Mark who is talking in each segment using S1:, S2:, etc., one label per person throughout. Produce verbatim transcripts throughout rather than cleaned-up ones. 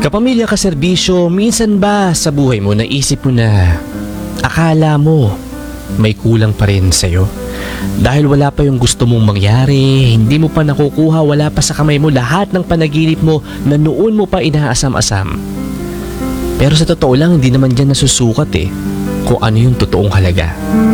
S1: Kapamilya, kaserbisyo, minsan ba sa buhay mo naisip mo na akala mo may kulang pa rin sa'yo? Dahil wala pa yung gusto mong mangyari, hindi mo pa nakukuha, wala pa sa kamay mo lahat ng panaginip mo na noon mo pa inaasam-asam. Pero sa totoo lang, hindi naman dyan nasusukat eh kung ano yung totoong halaga.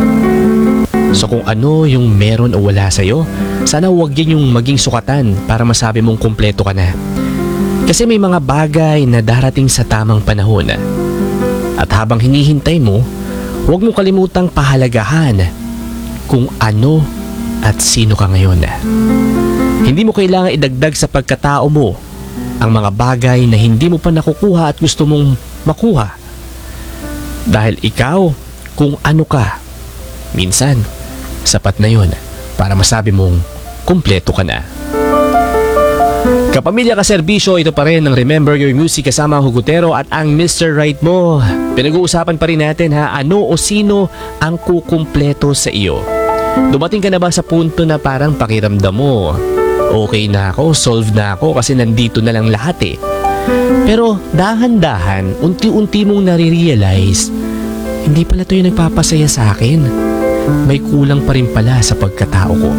S1: So kung ano yung meron o wala sa'yo, sana huwag yan yung maging sukatan para masabi mong kumpleto ka na. Kasi may mga bagay na darating sa tamang panahon. At habang hinihintay mo, huwag mo kalimutang pahalagahan kung ano at sino ka ngayon. Hindi mo kailangan idagdag sa pagkatao mo ang mga bagay na hindi mo pa nakukuha at gusto mong makuha. Dahil ikaw, kung ano ka, minsan, sapat na yun para masabi mong kumpleto ka na. Kapamilya, kaserbisyo, ito pa rin ang Remember Your Music kasama ang Hugotero at ang mister Right mo. Pinag-uusapan pa rin natin ha, ano o sino ang kukumpleto sa iyo. Dumating ka na ba sa punto na parang pakiramdam mo, okay na ako, solve na ako kasi nandito na lang lahat eh. Pero dahan-dahan, unti-unti mong nare-realize, hindi pala ito yung nagpapasaya sa akin. May kulang pa rin pala sa pagkatao ko.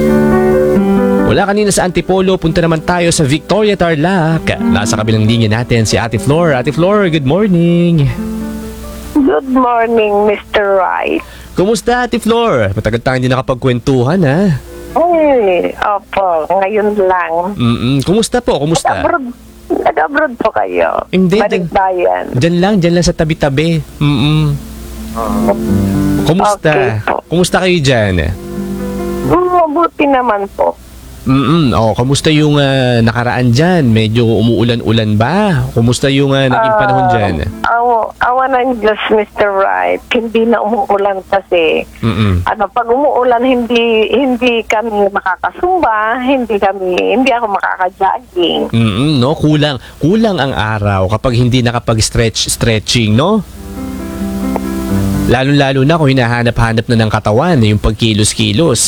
S1: Wala kanina sa Antipolo, punta naman tayo sa Victoria, Tarlac. Nasa kabilang linya natin si Ate Flor. Ate Flor, good morning.
S2: Good morning, mister Wright.
S1: Kumusta, Ate Flor? Matagal tayo hindi nakapagkwentuhan, ha?
S2: Ay, opo, ngayon lang.
S1: Mm-mm. Kumusta po? Kumusta?
S2: Nag-abroad, nag-abroad po kayo.
S1: Hindi,
S2: Balikbayan.
S1: Diyan lang, diyan lang sa tabi-tabi. Mm-mm. Kumusta?
S2: Okay po.
S1: Kumusta kayo dyan?
S2: Mm, Mabuti naman po.
S1: Mm-mm. Oh, kumusta yung ah, nakaraan dyan? Medyo umuulan-ulan ba? Kumusta yung ah, naging panahon dyan?
S2: Aw, awa ng Diyos, mister Wright. Hindi na umuulan kasi.
S1: Mm-mm.
S2: Ano, pag umuulan, hindi hindi kami makakasumba, hindi kami, hindi ako makaka-jogging.
S1: Mm-mm, no? Kulang, kulang ang araw kapag hindi nakapag-stretch, stretching, no? Lalo-lalo na kung hinahanap-hanap na ng katawan, yung pagkilos-kilos.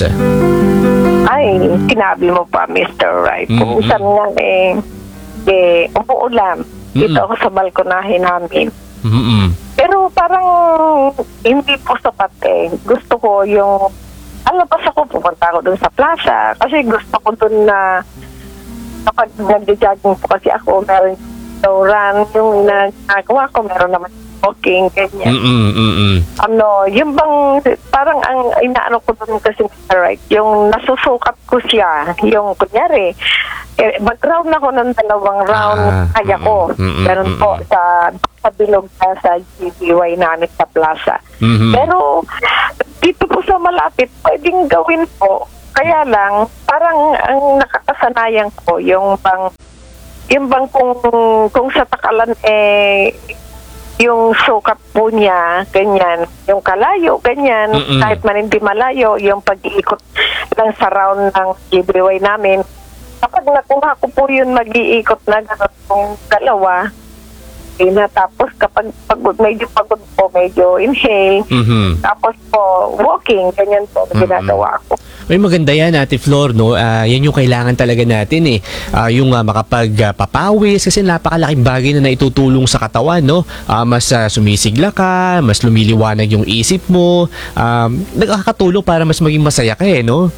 S2: Ay, sinabi mo pa, mister Wright.
S1: Mm-mm.
S2: Kung saan nga eh, eh, umuulan. Dito
S1: Mm-mm.
S2: ako sa balkonahe namin.
S1: Mm-mm.
S2: Pero parang hindi po sapat eh. Gusto ko yung, alabas ako, pupunta ako dun sa plaza. Kasi gusto ko dun na, kapag nag-jogging po kasi ako, meron so run, yung nagagawa ko, meron naman walking, ganyan.
S1: Mm-mm. Mm-mm.
S2: Ano, yung bang, parang ang inaano ko dun kasi, mister Wright, yung nasusukat ko siya, yung kunyari, eh, mag-round ako ng dalawang round,
S1: Ah,
S2: kaya ko.
S1: mm, mm,
S2: Meron
S1: mm,
S2: po
S1: mm.
S2: sa, sa bilog na sa G B Y namin sa plaza.
S1: Mhm.
S2: Pero, dito po sa malapit, pwedeng gawin po. Kaya lang, parang ang nakakasanayan ko, yung bang, yung bang kung, kung sa Takalan, eh, yung sukat po niya, ganyan, yung kalayo, ganyan,
S1: Mm-mm.
S2: kahit man hindi malayo, yung pag-iikot lang sa round ng G B Y namin. Kapag nakuha ko po yun, mag-iikot na gano'n kung dalawa, eh, na tapos kapag pagod, medyo pagod po, medyo inhale,
S1: Mhm.
S2: tapos po walking, ganyan po
S1: Mm-mm.
S2: ginagawa ko.
S1: Ay, maganda yan, Ate Flor, no? Ah, yan yung kailangan talaga natin eh. Ah, yung uh, makapagpapawis kasi napakalaking bagay na naitutulong sa katawan, no? Ah, mas ah, sumisigla ka, mas lumiliwanag yung isip mo. Um, nagkakatulong para mas maging masaya ka eh, no?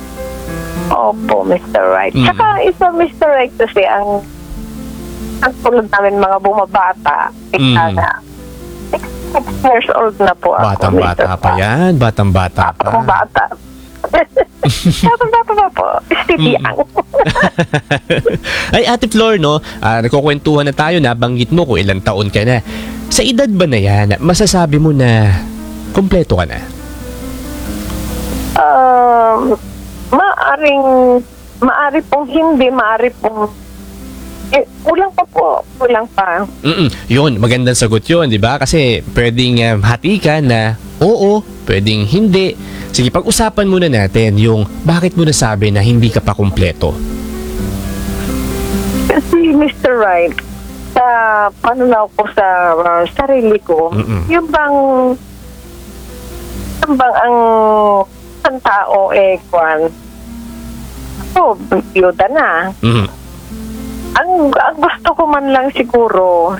S2: Opo, mister Wright.
S1: Mm.
S2: Tsaka isa, mister Wright, kasi ang ang tulad namin mga bumabata,
S1: Mm.
S2: ika na, six years old na po ako.
S1: Batang-bata
S2: mister
S1: pa yan, batang-bata pa.
S2: Ako bata. Bata-bata pa po. Stibiyang.
S1: Ay, Ate Flor, no? Ah, nagkukwentuhan na tayo, nabanggit mo kung ilang taon ka na. Sa edad ba na yan, masasabi mo na kompleto ka na?
S2: Um, maaring, maari pong hindi, maari pong, eh, kulang pa po, kulang pa.
S1: Mm-mm. Yun, magandang sagot yun, di ba? Kasi pwedeng um, hati ka na oo, pwedeng hindi. Sige, pag-usapan muna natin yung bakit mo nasabi na hindi ka pa kumpleto.
S2: Kasi, mister Wright, sa pananaw ko sa uh, sarili ko,
S1: Mm-mm.
S2: yung bang, yung bang ang isang tao, eh, kwan, ako, biyuda na.
S1: Mhm.
S2: ang, ang gusto ko man lang siguro,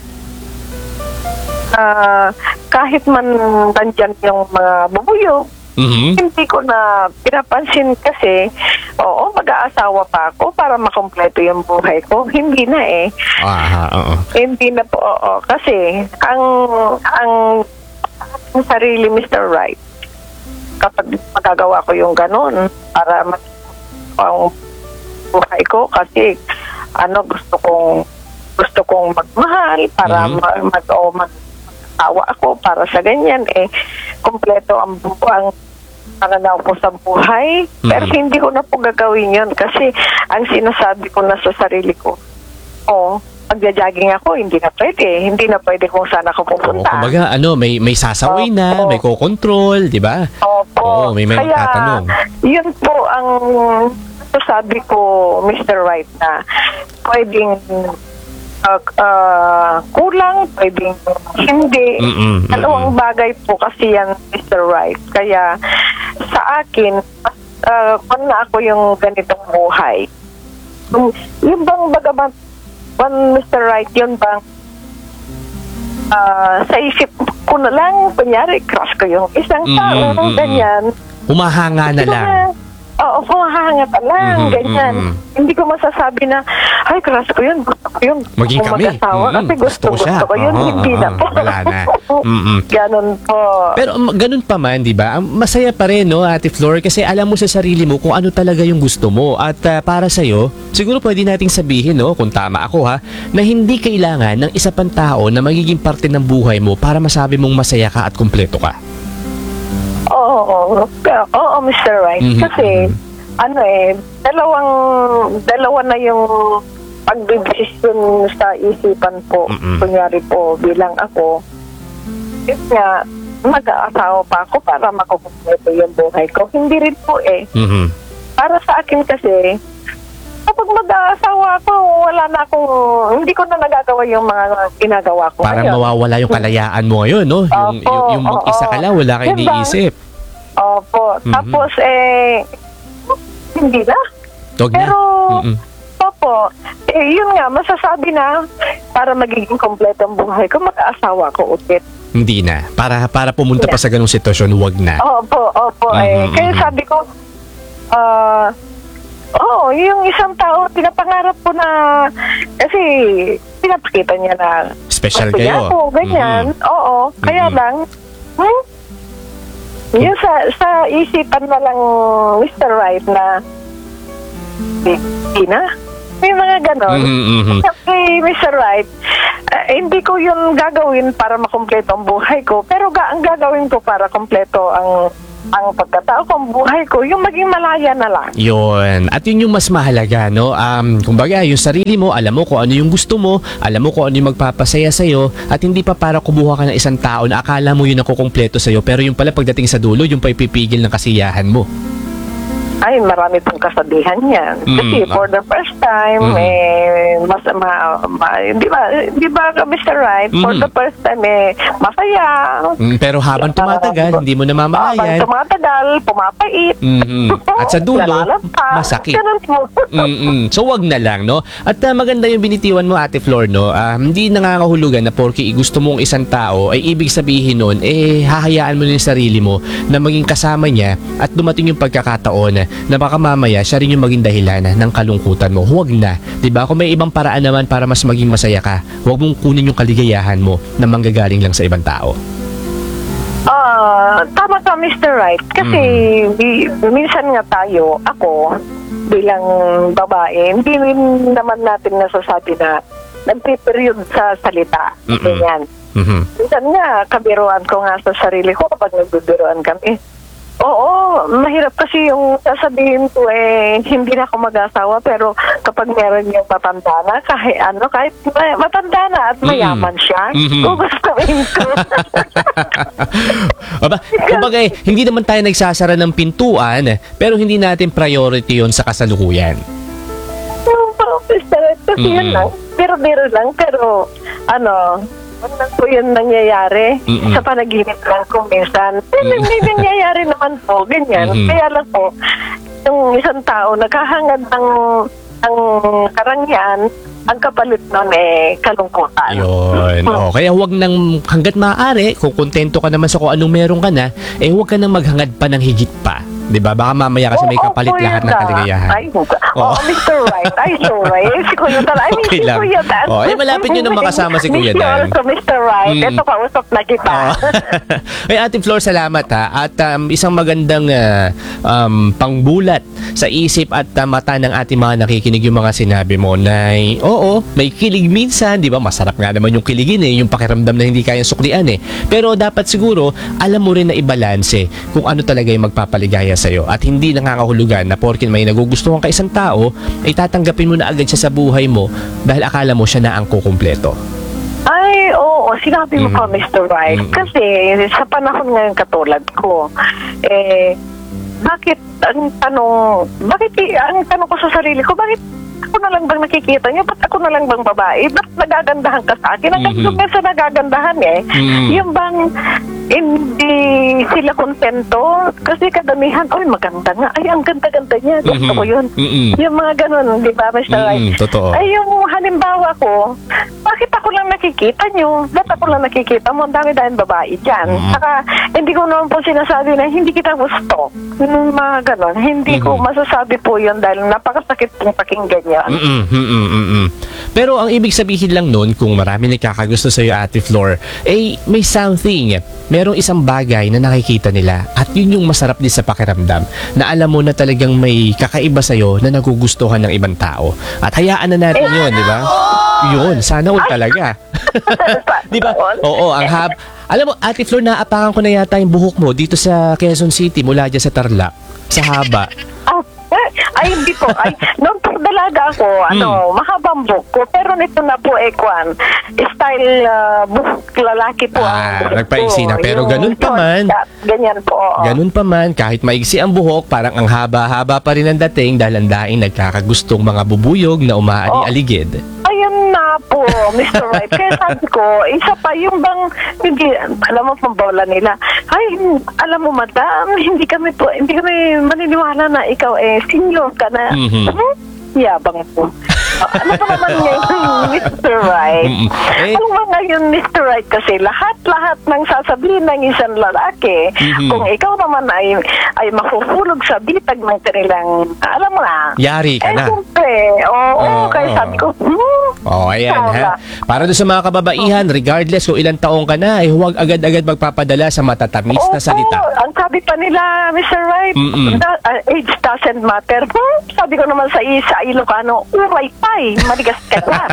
S2: ah kahit man nandyan yung mga bubuyog,
S1: Mhm.
S2: hindi ko na pinapansin kasi, oo, mag-aasawa pa ako para makompleto yung buhay ko. Hindi na eh.
S1: Aha, oo.
S2: Hindi na po, oo. Kasi, ang, ang, ang sarili, mister Right, kapag magagawa ko yung ganun, para mas ang buhay ko, kasi, ano, gusto kong, gusto kong magmahal, para
S1: Mhm.
S2: mag, mag, o mag, awa ako para sa ganyan eh kompleto ang buwang pananaw ko sa buhay. Pero
S1: Mhm.
S2: hindi ko na po gagawin yun kasi ang sinasabi ko na sa sarili ko, oh, pagja-jogging ako, hindi na pwede. Hindi na pwede kung saan ako
S1: Oo,
S2: pupunta.
S1: kumbaga, ano, may, may sasaway na,
S2: Opo.
S1: may kokontrol, di ba? Oo,
S2: Opo.
S1: may may
S2: Kaya,
S1: magtatanong.
S2: yun po ang sabi ko, mister Right, na pwedeng uh, uh, kulang, pwedeng hindi.
S1: Mm-mm,
S2: Dalawang
S1: mm-mm.
S2: bagay po kasi yan, mister Right. Kaya sa akin, uh, kung na ako yung ganitong buhay, yung, yung bang bagamat, one mister Right, yun bang uh, sa isip ko na lang, kunyari, crush ko yung isang
S1: Mm-mm,
S2: tao,
S1: mm-mm.
S2: ganyan.
S1: Humahanga na lang.
S2: Oo, pumahanga pa lang,
S1: Mhm,
S2: ganyan.
S1: mhm.
S2: Hindi ko masasabi na, ay, crush ko yun, gusto ko yun.
S1: Maging
S2: Kung
S1: kami.
S2: mag-asawa,
S1: Mm,
S2: kasi gusto,
S1: gusto ko siya.
S2: gusto ko yun,
S1: Oo,
S2: hindi
S1: oo,
S2: na po.
S1: wala na. Mm-mm.
S2: Ganon po.
S1: Pero um, ganun pa man, di ba? Ang masaya pa rin, no, Ate Flor, kasi alam mo sa sarili mo kung ano talaga yung gusto mo. At ah, para sa'yo, siguro pwede nating sabihin, no, kung tama ako ha, na hindi kailangan ng isa pang tao na magiging parte ng buhay mo para masabi mong masaya ka at kumpleto ka.
S2: Oo, oo, oo, oo, mister Right.
S1: Mhm,
S2: Kasi, ano eh, dalawang, dalawa na yung pagdedesisyon sa isipan po.
S1: Mm-mm.
S2: Kunyari po, bilang ako, yun nga, mag-aasawa pa ako para makukumpleto yung buhay ko. Hindi rin po eh.
S1: Mhm.
S2: Para sa akin kasi, kapag mag-aasawa ako, wala na akong, hindi ko na nagagawa yung mga ginagawa ko.
S1: Parang
S2: ngayon.
S1: mawawala yung kalayaan mo ngayon, no? Yung,
S2: Opo,
S1: yung, yung mag-isa ka lang, wala kang
S2: Diba?
S1: iniisip.
S2: Opo.
S1: Mhm.
S2: Tapos, eh, hindi na.
S1: Tog na.
S2: Pero,
S1: Mm-mm.
S2: opo, eh, yun nga, masasabi na, para magiging kompleto ang buhay ko, mag-aasawa ko ulit.
S1: Hindi na. Para para pumunta pa sa ganung sitwasyon, wag na.
S2: Opo, opo. eh,
S1: Mhm,
S2: kaya
S1: mhm.
S2: sabi ko, ah, oo, yung isang tao, pinapangarap ko na, kasi, pinapakita niya na,
S1: Special
S2: gusto niya
S1: kayo.
S2: ako, ganyan.
S1: Mhm.
S2: Oo, kaya
S1: Mhm.
S2: lang, hmm? Yung sa, sa isipan na lang, mister Right, na, hindi na. May mga ganon.
S1: Mhm, mhm.
S2: Kasi, mister Right, eh, hindi ko yun gagawin para makumpleto ang buhay ko, pero ga ang gagawin ko para kumpleto ang ang pagkatao ko, ang buhay ko, yung maging malaya na lang.
S1: Yun. At yun yung mas mahalaga, no? Um, kumbaga, yung sarili mo, alam mo kung ano yung gusto mo, alam mo kung ano yung magpapasaya sa'yo, at hindi pa para kumuha ka ng isang tao na akala mo yun ang kukumpleto sa'yo, pero yung pala pagdating sa dulo, yung pa ipipigil ng kasiyahan mo.
S2: Ay, marami pong kasabihan yan.
S1: Mm.
S2: Kasi for the first time,
S1: Mm.
S2: eh, mas, ma, ma, di ba, di ba, mister Right, for
S1: Mm.
S2: the first time, eh, masaya.
S1: Mm, pero habang tumatagal, hindi mo
S2: Habang
S1: namamalayan.
S2: tumatagal, pumapait.
S1: Mhm. At sa dulo,
S2: Lalalagpa.
S1: masakit.
S2: Ganun po.
S1: Mm-mm. So wag na lang, no? At ah, maganda yung binitiwan mo, Ate Flor, no? Ah, hindi nangangahulugan na porke gusto mong isang tao ay ibig sabihin nun, eh hahayaan mo na yung sarili mo na maging kasama niya at dumating yung pagkakataon na baka mamaya siya rin yung maging dahilan ng kalungkutan mo. Huwag na. 'Di ba? Kung may ibang paraan naman para mas maging masaya ka, huwag mong kunin yung kaligayahan mo na manggagaling lang sa ibang tao.
S2: Ah, tama ka, mister Right. Kasi bi- minsan nga tayo, ako, bilang babae, hindi rin naman natin nasasabi na nagpiperiod sa salita.
S1: Mm-mm.
S2: Ganyan.
S1: Mhm.
S2: Minsan nga, kabiruan ko nga sa sarili ko kapag nagbibiruan kami. Oo, mahirap kasi yung sasabihin ko eh, hindi na ako mag-asawa, pero kapag meron yung matanda na, kahit ano, kahit ma- matanda na at mayaman siya,
S1: Mhm.
S2: gugustuhin ko.
S1: Aba, kumbaga eh, hindi naman tayo nagsasara ng pintuan, pero hindi natin priority yon sa kasalukuyan.
S2: Yung professor, kasi
S1: Mm-mm.
S2: yun lang, biro-biro lang, pero ano, ano po yun nangyayari
S1: Mm-mm.
S2: sa panaginip lang ko minsan. May, may nangyayari naman po, ganyan.
S1: Mm-mm.
S2: Kaya lang po, yung isang tao naghahangad ng, ng karangyaan, ang kapalit nun eh, kalungkutan.
S1: Yun. Oh, kaya huwag nang hangga't maaari, kung kontento ka naman sa kung anong meron ka na, eh huwag ka nang maghangad pa ng higit pa. 'Di ba? Baka mamaya kasi may
S2: Oo,
S1: kapalit
S2: Kuya
S1: lahat ng
S2: Dan.
S1: kaligayahan.
S2: Ay, huwag.
S1: Oo.
S2: Oo, mister Right. Ay, sorry. Si Kuya Dan. I mean,
S1: Okay
S2: si
S1: lang.
S2: Kuya Dan.
S1: Oh, eh, malapit nyo nang makasama si Kuya
S2: Miss you
S1: Dan.
S2: also, mister Right.
S1: Mm.
S2: Ito, kausap na kita.
S1: Oo. Ay, Ate Flor, salamat ha. At um, isang magandang ah, um, pangbulat sa isip at ah, mata ng ating mga nakikinig yung mga sinabi mo na oo, may kilig minsan, di ba? Masarap nga naman yung kiligin eh, yung pakiramdam na hindi kayang suklian eh. Pero dapat siguro, alam mo rin na ibalanse kung ano talaga yung magpapaligaya sa'yo. At hindi nakakahulugan na porkin may nagugustuhan ka isang tao, ay tatanggapin mo na agad siya sa buhay mo dahil akala mo siya na ang kukumpleto.
S2: Ay, oo, sinabi mo
S1: Mm.
S2: pa, mister Right.
S1: Mm.
S2: Kasi sa panahon ngayon katulad ko, eh, bakit, ang tanong, bakit, i- ang tanong ko sa sarili ko, bakit ako na lang bang nakikita niyo? Ba't ako na lang bang babae? Ba't nagagandahan ka sa akin? Ang
S1: Mhm.
S2: mm sa nagagandahan eh.
S1: Mm.
S2: Yung bang hindi sila kontento? Kasi kadamihan, ay maganda nga. Ay, ang ganda-ganda niya. Gusto
S1: Mhm.
S2: ko yun.
S1: Mm-mm.
S2: Yung mga ganun, di ba, mister Right?
S1: Mm-mm, totoo.
S2: Ay, yung halimbawa ko, bakit ako lang nakikita nyo? Ba't ako lang nakikita mo? Ang dami-dami babae dyan.
S1: Mm.
S2: Saka, hindi ko naman po sinasabi na hindi kita gusto. Yung mga ganon. Hindi ko
S1: Mhm.
S2: masasabi po yun dahil napakasakit pong pakinggan yan.
S1: Mm-mm, mm-mm, mm-mm. Pero ang ibig sabihin lang nun, kung marami nagkakagusto sa'yo, Ate Flor, eh may something, merong isang bagay na nakikita nila at yun yung masarap din sa pakiramdam na alam mo na talagang may kakaiba sa'yo na nagugustuhan ng ibang tao. At hayaan na natin yun, di ba? Yun, sana all talaga. Di ba? Oo, ang hab... Alam mo, Ate Flor, naapakan ko na yata yung buhok mo dito sa Quezon City mula dyan sa Tarlac. Sa haba.
S2: Ah, eh, ay, hindi po. Ay, nung po dalaga ako, ano, mahabang buhok ko. Pero nito na po, eh, kwan, style uh, buhok lalaki po. ang
S1: Ah,
S2: buhok
S1: nagpaiksi
S2: ko.
S1: na. Pero
S2: Yung
S1: ganun pa
S2: short
S1: man.
S2: cut, Ganyan po. oo.
S1: Ganun pa man, kahit maigsi ang buhok, parang ang haba-haba pa rin ang dating dahil ang daing nagkakagustong mga bubuyog na umaali-aligid.
S2: Ayun na po, mister Right. Kaya sabi ko, isa pa yung bang, hindi, alam mo pang bola nila, ay, alam mo madam, hindi kami po, hindi kami maniniwala na ikaw eh, senior ka na.
S1: Mhm.
S2: Hmm? Yabang po. Uh, ano pa naman ngayon, mister Right?
S1: Mm-mm. Eh-
S2: Ano ba ngayon, mister Right? Kasi lahat-lahat ng sasabihin ng isang lalaki,
S1: Mhm.
S2: kung ikaw naman ay, ay mahuhulog sa bitag ng kanilang, alam mo na,
S1: Yari ka
S2: eh,
S1: na.
S2: siyempre, oo,
S1: Oo.
S2: kaya sabi ko, hmm,
S1: Oh, ayan ha.
S2: Wala.
S1: Para doon sa mga kababaihan, regardless kung ilang taong ka na, eh huwag agad-agad magpapadala sa matatamis na
S2: opo,
S1: salita.
S2: ang sabi pa nila, mister Right,
S1: Mm-mm.
S2: da- uh, age doesn't matter. Hmm, sabi ko naman sa isa, Ilocano, uray pay, maligas ka na.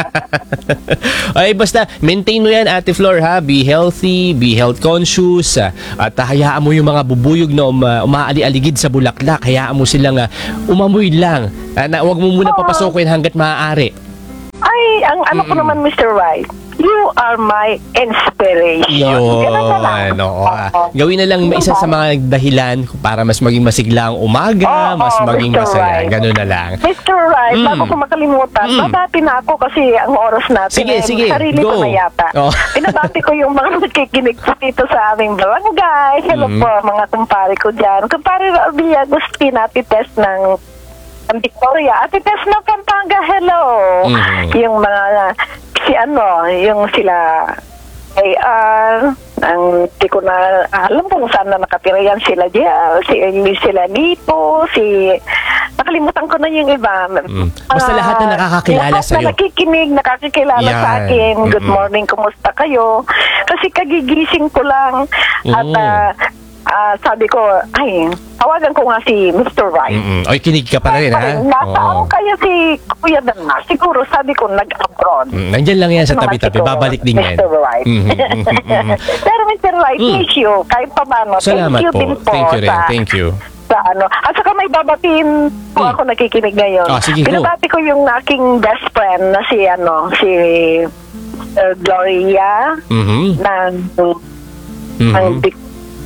S1: Ay, basta, maintain mo yan, Ate Flor, ha? Be healthy, be health conscious, ah, at ah, hayaan mo yung mga bubuyog na um, ah, umaali-aligid sa bulaklak. Hayaan mo silang ah, umamoy lang. Ah, na, huwag mo muna
S2: Oo.
S1: papasukin hanggat maaari.
S2: Ay, ang ano ko naman, mister Right, you are my inspiration. Ganun na lang.
S1: Yun, oo. ah.
S2: Oo.
S1: Gawin na lang isa sa mga dahilan para mas maging masigla ang umaga,
S2: Oo,
S1: mas maging
S2: mister
S1: masaya.
S2: Right.
S1: Ganun na lang.
S2: mister Right,
S1: Mm.
S2: bago ko makalimutan,
S1: Mm.
S2: babati na ako kasi ang oras natin
S1: Sige,
S2: eh,
S1: sige,
S2: sarili
S1: go.
S2: ko na yata.
S1: Oh.
S2: Pinabati ko yung mga nakikinig po dito sa aming barangay. Hello
S1: Mm.
S2: po, mga kumpare ko dyan. Kumpare Rabi Agustin, Ate Tess ng ng Victoria. Ate Tess ng Pampanga, hello.
S1: Mhm.
S2: Yung mga, si ano, yung sila A R, ang di ko na alam kung saan na nakatira yan, sila Jel, si, sila Lipo, si nakalimutan ko na yung iba.
S1: Mm. Basta lahat na nakakakilala
S2: lahat
S1: sa'yo.
S2: na nakikinig, nakakikilala
S1: Yan.
S2: sa akin. Good
S1: Mm-mm.
S2: morning, kumusta kayo? Kasi kagigising ko lang at
S1: Oo.
S2: ah, ah, sabi ko, ay, tawagan ko nga si mister Right.
S1: Mm-mm. Oy, kinig ka pa rin, ha?
S2: Nasaan
S1: Oo.
S2: kaya si Kuya Dan na? Siguro sabi ko nag-abroad.
S1: Mm, nandyan lang yan sa
S2: Mga
S1: tabi-tabi.
S2: siguro,
S1: Babalik din yan.
S2: mister Right.
S1: Mhm, mhm, mhm.
S2: Pero mister Right,
S1: Mm.
S2: thank you. Kahit pa mano,
S1: Salamat
S2: thank you
S1: po.
S2: din po.
S1: Thank you rin.
S2: sa,
S1: Thank you.
S2: Sa ano. At saka may babatiin po
S1: Mm.
S2: ako nakikinig ngayon.
S1: Ah, sige, go.
S2: Binabati ko yung aking best friend na si ano, si uh, Gloria
S1: Mhm.
S2: ng
S1: Mhm.
S2: ng Vic-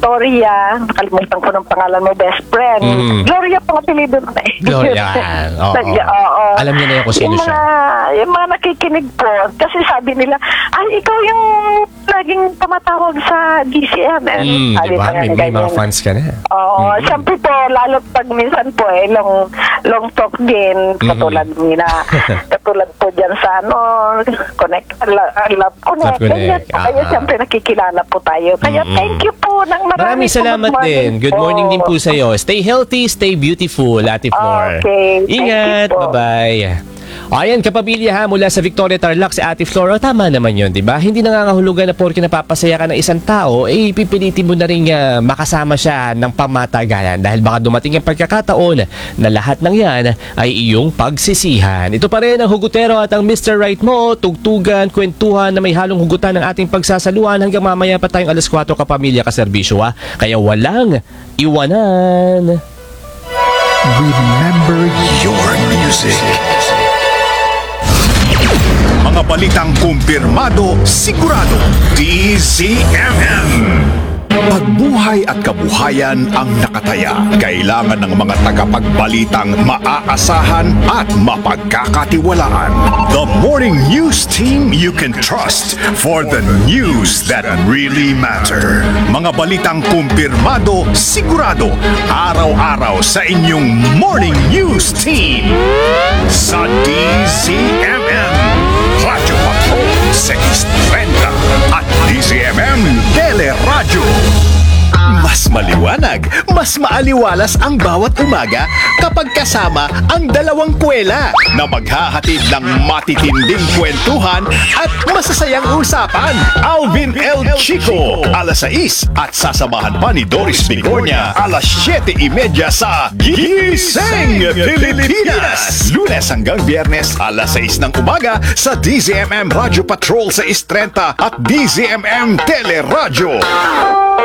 S2: Victoria, nakalimutan ko ng pangalan mo, best friend.
S1: Mm.
S2: Gloria pang apelido na eh.
S1: Gloria, oo.
S2: Oo.
S1: Alam niya na yun kung sino
S2: yung mga,
S1: siya.
S2: Yung mga nakikinig po, kasi sabi nila, ay, ikaw yung laging tumatawag sa D C M.
S1: Mm,
S2: Sabi
S3: Diba?
S2: pa nga
S3: May, may mga
S2: ganyan.
S3: fans ka na.
S2: Oo, siyempre po, lalo pag minsan po eh, long, long talk din, katulad nila, katulad po dyan sa ano, connect, love, love connect,
S3: Love Connect,
S2: ganyan po. Kaya
S3: ah.
S2: siyempre nakikilala po tayo. Kaya thank you po ng marami.
S1: Maraming
S2: po.
S1: salamat
S2: Good morning
S1: din. Good
S2: po.
S1: morning din po sa iyo. Stay healthy, stay beautiful, Ate Flor.
S2: Okay, thank you
S1: Ingat.
S2: po.
S1: Bye-bye. Ayan, kapamilya ha, mula sa Victoria Tarlac si Ate Flor. O, tama naman yun, di ba? Hindi nangangahulugan na porke napapasaya ka ng isang tao, eh, pipilitin mo na rin uh, makasama siya ng pamatagalan dahil baka dumating ang pagkakataon na lahat ng yan ay iyong pagsisihan. Ito pa rin ang Hugutero at ang mister Right mo, tugtugan, kwentuhan na may halong hugutan ng ating pagsasaluhan hanggang mamaya pa tayong alas kwatro kapamilya kaserbisyo ha. Kaya walang iwanan.
S4: Remember your music. Mga balitang kumpirmado, sigurado, D Z M M. Pagbuhay at kabuhayan ang nakataya. Kailangan ng mga tagapagbalitang maaasahan at mapagkakatiwalaan. The Morning News Team you can trust for the news that really matter. Mga balitang kumpirmado, sigurado, araw-araw sa inyong Morning News Team. Sa D Z M M, Radyo Patrol six thirty at D Z M M Teleradyo. Mas maliwanag, mas maaliwalas ang bawat umaga kapag kasama ang dalawang kwela na maghahatid ng matitinding kwentuhan at masasayang usapan. Alvin L. Chico, alas sais at sasamahan pa ni Doris Bigornia, alas siyete trenta sa Gising Pilipinas. Lunes hanggang Biyernes, alas sais ng umaga sa D Z M M Radio Patrol six thirty at D Z M M Teleradyo.